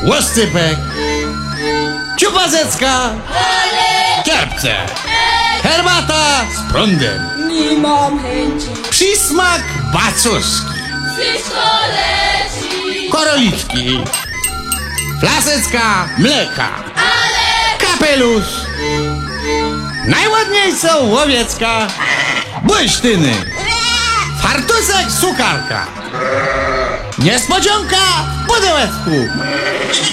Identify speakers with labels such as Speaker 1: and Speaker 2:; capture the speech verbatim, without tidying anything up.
Speaker 1: łoscypek, ciupazecka, kierpce, herbata z prądem,
Speaker 2: Nie mam chęci.
Speaker 1: przysmak bacuszki,
Speaker 2: Pistolecik.
Speaker 1: korolitki, flasecka mleka,
Speaker 2: Ale
Speaker 1: kapelusz, najładniejsza łowiecka, błysztyny, fartusek sukarka, niespodzianka w pudełeczku.